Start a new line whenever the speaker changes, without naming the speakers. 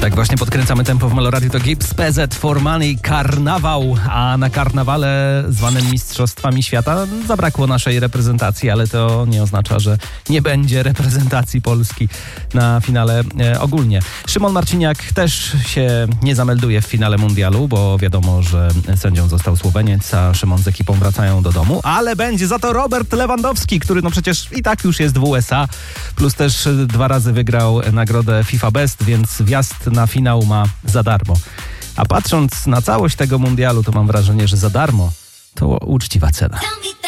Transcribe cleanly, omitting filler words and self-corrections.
Tak właśnie podkręcamy tempo w Meloradio. To Gibbs, PZ, For Money, karnawał. A na karnawale zwanym Mistrzostwami Świata zabrakło naszej reprezentacji, ale to nie oznacza, że nie będzie reprezentacji Polski na finale ogólnie. Szymon Marciniak też się nie zamelduje w finale mundialu, bo wiadomo, że sędzią został Słoweniec, a Szymon z ekipą wracają do domu, ale będzie za to Robert Lewandowski, który no przecież i tak już jest w USA, plus też 2 razy wygrał nagrodę FIFA Best, więc wjazd na finał ma za darmo. A patrząc na całość tego mundialu, to mam wrażenie, że za darmo to uczciwa cena.